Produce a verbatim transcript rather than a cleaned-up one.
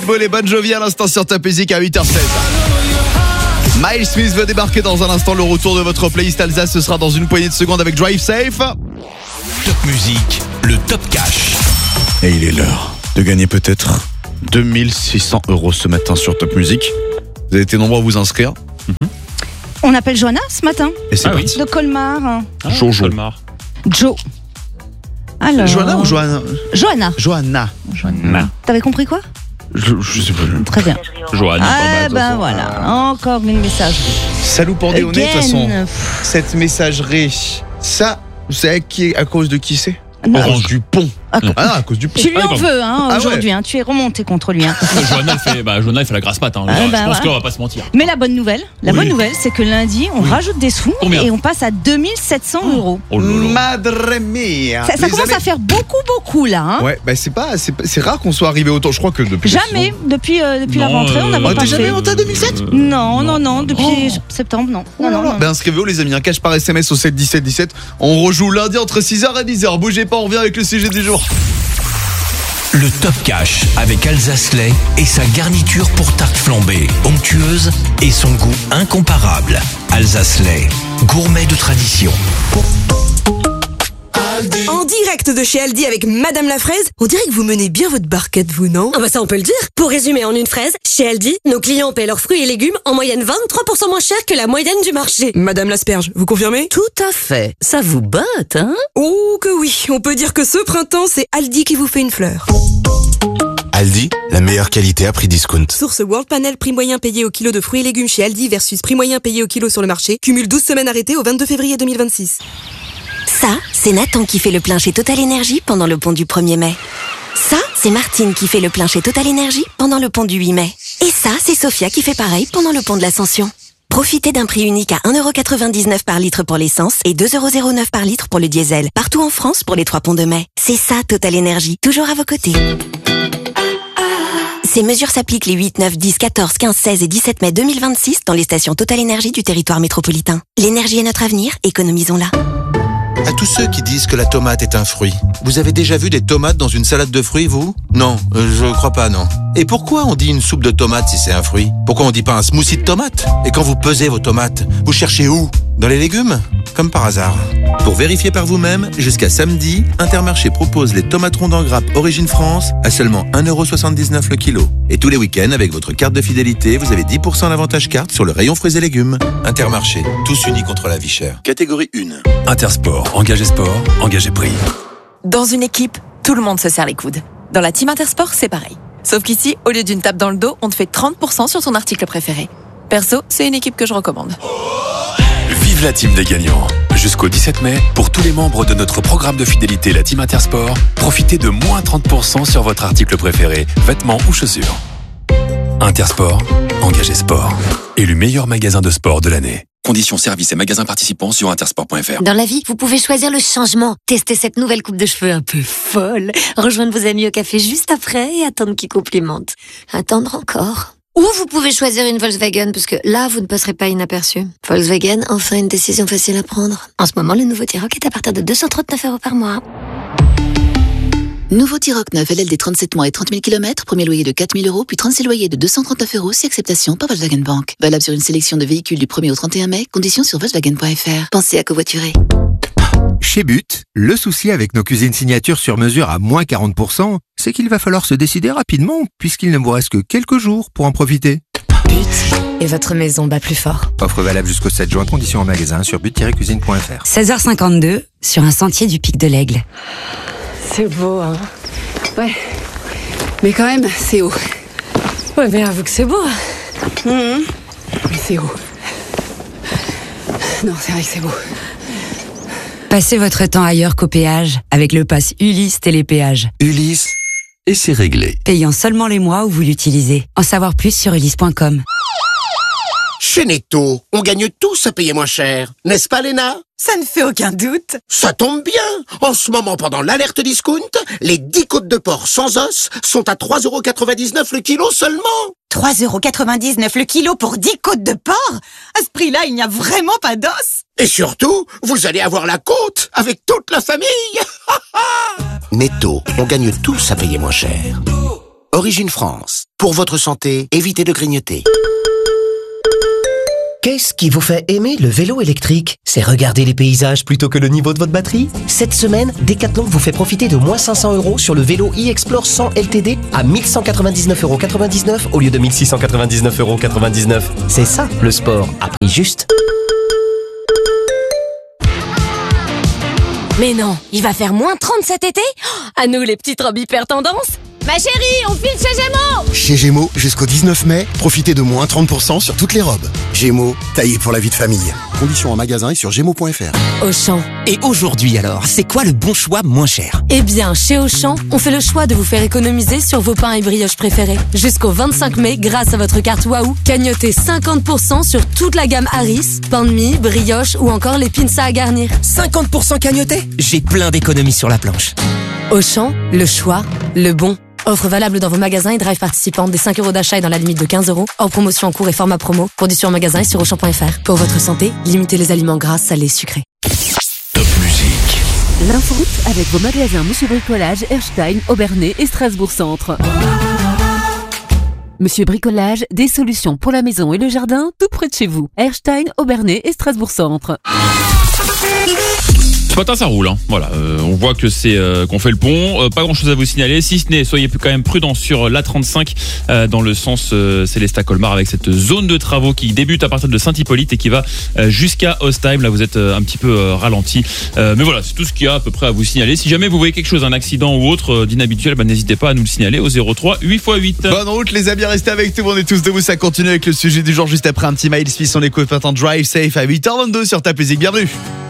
Pitbull et Bon Jovi à l'instant sur Top Music à huit heures seize. Miles Smith veut débarquer dans un instant. Le retour de votre playlist Alsace, ce sera dans une poignée de secondes avec Drive Safe. Top Music, le Top Cash. Et il est l'heure de gagner peut-être deux mille six cents euros ce matin sur Top Music. Vous avez été nombreux à vous inscrire. Mm-hmm. On appelle Johanna ce matin. Et c'est Ah parti. oui. De Colmar. Ah, Jojo. Colmar. Joe. Alors. Johanna ou Johanna Johanna. Johanna. Johanna. T'avais compris quoi? Je, je sais pas. Très bien. Johanna. Ah ben voilà, encore une messagerie. Salut pour des honnêtes, de toute façon. Again. Cette messagerie, ça, vous savez qui, à cause de qui c'est? Non. Orange du pont. À co- Ah non, à cause du pont. Tu lui Ah, en pardon. veux hein, Ah aujourd'hui, hein, tu es remonté contre lui. Hein. Johanna, elle fait, bah, Johanna, elle fait la grasse mat. Hein. Ah, je bah, pense ouais. qu'on va pas se mentir. Mais la bonne nouvelle, la Oui. bonne nouvelle, c'est que lundi, on Oui. rajoute des sous Combien et on passe à deux mille sept cents euros. Oh là là. Madre mia. Ça, ça Les commence amis- à faire beaucoup, beaucoup là. Hein. Ouais, bah c'est pas, c'est, pas- c'est rare qu'on soit arrivé autant. Je crois que depuis. Jamais, depuis, euh, depuis la Non, rentrée, on euh, n'avait Oh, pas t'es fait. jamais monté à deux mille sept? Euh, Non, non, non, depuis Oh. septembre, non. Non, non, non. Ben inscrivez-vous les amis, un cash par S M S au sept dix-sept dix-sept. On rejoue lundi entre six heures et dix heures. Bougez pas, on revient avec le sujet du jour. Le Top Cash avec Alsace Lait et sa garniture pour tarte flambée, onctueuse et son goût incomparable. Alsace Lait, gourmet de tradition. En direct de chez Aldi avec Madame la Fraise, on dirait que vous menez bien votre barquette, vous, non? Ah bah ça on peut le dire. Pour résumer en une phrase, chez Aldi, nos clients paient leurs fruits et légumes en moyenne vingt-trois pour cent moins cher que la moyenne du marché. Madame l'asperge, vous confirmez? Tout à fait. Ça vous botte, hein? Oh que oui, on peut dire que ce printemps, c'est Aldi qui vous fait une fleur. Aldi, la meilleure qualité à prix discount. Source World Panel, prix moyen payé au kilo de fruits et légumes chez Aldi versus prix moyen payé au kilo sur le marché. Cumule douze semaines arrêtées au vingt-deux février deux mille vingt-six. Ça, c'est Nathan qui fait le plein chez Total Energy pendant le pont du premier mai. Ça, c'est Martine qui fait le plein chez Total Energy pendant le pont du huit mai. Et ça, c'est Sophia qui fait pareil pendant le pont de l'Ascension. Profitez d'un prix unique à un euro quatre-vingt-dix-neuf par litre pour l'essence et deux euros zéro neuf par litre pour le diesel. Partout en France pour les trois ponts de mai. C'est ça, Total Energy. Toujours à vos côtés. Ces mesures s'appliquent les huit, neuf, dix, quatorze, quinze, seize et dix-sept mai deux mille vingt-six dans les stations Total Energy du territoire métropolitain. L'énergie est notre avenir, économisons-la. À tous ceux qui disent que la tomate est un fruit, vous avez déjà vu des tomates dans une salade de fruits, vous? Non, euh, je crois pas, non. Et pourquoi on dit une soupe de tomates si c'est un fruit? Pourquoi on dit pas un smoothie de tomates? Et quand vous pesez vos tomates, vous cherchez où? Dans les légumes? Comme par hasard. Pour vérifier par vous-même, jusqu'à samedi, Intermarché propose les tomates rondes en grappe Origine France à seulement un euro soixante-dix-neuf le kilo. Et tous les week-ends, avec votre carte de fidélité, vous avez dix pour cent d'avantage carte sur le rayon fruits et légumes. Intermarché, tous unis contre la vie chère. Catégorie un. Intersport, engagé sport, engagé prix. Dans une équipe, tout le monde se serre les coudes. Dans la team Intersport, c'est pareil. Sauf qu'ici, au lieu d'une tape dans le dos, on te fait trente pour cent sur ton article préféré. Perso, c'est une équipe que je recommande. Vive la team des gagnants. Jusqu'au dix-sept mai, pour tous les membres de notre programme de fidélité, la team Intersport, profitez de moins trente pour cent sur votre article préféré, vêtements ou chaussures. Intersport, engagé sport. Élu meilleur magasin de sport de l'année. Conditions, services et magasins participants sur intersport point f r. Dans la vie, vous pouvez choisir le changement. Tester cette nouvelle coupe de cheveux un peu folle. Rejoindre vos amis au café juste après et attendre qu'ils complimentent. Attendre encore. Ou vous pouvez choisir une Volkswagen, parce que là, vous ne passerez pas inaperçu. Volkswagen, enfin une décision facile à prendre. En ce moment, le nouveau T-Roc est à partir de deux cent trente-neuf euros par mois. Nouveau T-Roc neuf L L D trente-sept mois et trente mille kilomètres, premier loyer de quatre mille euros, puis trente-six loyers de deux cent trente-neuf euros, si acceptation par Volkswagen Bank. Valable sur une sélection de véhicules du premier au trente et un mai, conditions sur volkswagen point f r. Pensez à covoiturer. Chez But, le souci avec nos cuisines signatures sur mesure à moins quarante pour cent, c'est qu'il va falloir se décider rapidement, puisqu'il ne vous reste que quelques jours pour en profiter. But, et votre maison bat plus fort. Offre valable jusqu'au sept juin, conditions en magasin sur but tiret cuisine point f r. seize heures cinquante-deux, sur un sentier du Pic de l'Aigle. C'est beau, hein. Ouais. Mais quand même, c'est haut. Ouais, mais avoue que c'est beau. Mmh. Mais c'est haut. Non, c'est vrai que c'est beau. Passez votre temps ailleurs qu'au péage avec le pass Ulysse Télépéage. Ulysse, et c'est réglé. Payant seulement les mois où vous l'utilisez. En savoir plus sur ulysse point com. Chez Netto, on gagne tous à payer moins cher. N'est-ce pas, Léna? Ça ne fait aucun doute. Ça tombe bien. En ce moment, pendant l'alerte discount, les dix côtes de porc sans os sont à trois euros quatre-vingt-dix-neuf le kilo seulement. trois euros quatre-vingt-dix-neuf le kilo pour dix côtes de porc? À ce prix-là, il n'y a vraiment pas d'os. Et surtout, vous allez avoir la côte avec toute la famille. Netto, on gagne tous à payer moins cher. Origine France. Pour votre santé, évitez de grignoter. Qu'est-ce qui vous fait aimer le vélo électrique? C'est regarder les paysages plutôt que le niveau de votre batterie? Cette semaine, Decathlon vous fait profiter de moins cinq cents euros sur le vélo e-Explore cent L T D à mille cent quatre-vingt-dix-neuf euros quatre-vingt-dix-neuf au lieu de mille six cent quatre-vingt-dix-neuf euros quatre-vingt-dix-neuf. C'est ça, le sport, à prix juste. Mais non, il va faire moins trente cet été? À nous les petites robes hyper tendance. Ma chérie, on file chez Gémeaux! Chez Gémeaux, jusqu'au dix-neuf mai, profitez de moins trente pour cent sur toutes les robes. Gémeaux, taillé pour la vie de famille. Conditions en magasin et sur gémeaux point f r. Auchan. Et aujourd'hui alors, c'est quoi le bon choix moins cher? Eh bien, chez Auchan, on fait le choix de vous faire économiser sur vos pains et brioches préférés. Jusqu'au vingt-cinq mai, grâce à votre carte Waouh, cagnotez cinquante pour cent sur toute la gamme Harris, pain de mie, brioche ou encore les pinces à garnir. cinquante pour cent cagnoté? J'ai plein d'économies sur la planche. Auchan, le choix, le bon. Offre valable dans vos magasins et drive participants des cinq euros d'achat et dans la limite de quinze euros. Hors promotion en cours et format promo. Conditions en magasin et sur auchan point f r. Pour votre santé, limitez les aliments gras, salés, sucrés. Top musique. L'inforoute avec vos magasins Monsieur Bricolage, Erstein, Aubernais et Strasbourg Centre. Monsieur Bricolage, des solutions pour la maison et le jardin, tout près de chez vous. Erstein, Aubernais et Strasbourg Centre. Ce matin ça roule, hein. Voilà, euh, on voit que c'est euh, qu'on fait le pont, euh, pas grand chose à vous signaler, si ce n'est soyez quand même prudents sur l'A trente-cinq euh, dans le sens euh, Célestat-Colmar avec cette zone de travaux qui débute à partir de Saint-Hippolyte et qui va euh, jusqu'à Ostheim. Là vous êtes euh, un petit peu euh, ralenti, euh, mais voilà, c'est tout ce qu'il y a à peu près à vous signaler. Si jamais vous voyez quelque chose, un accident ou autre euh, d'inhabituel, bah, n'hésitez pas à nous le signaler au zéro trois huit fois huit. Bonne route les amis, restez avec tout, on est tous debout, ça continue avec le sujet du jour juste après un petit Miles Smith, on écoute maintenant Drive Safe à huit heures vingt-deux sur Ta Musique, bienvenue.